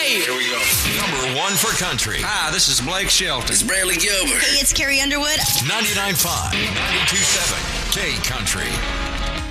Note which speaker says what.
Speaker 1: Hey! Here we go.
Speaker 2: Number one for country.
Speaker 1: Hi, this is Blake Shelton.
Speaker 3: It's Bradley Gilbert.
Speaker 4: Hey, it's Carrie Underwood.
Speaker 2: 99.5, 92.7, K Country.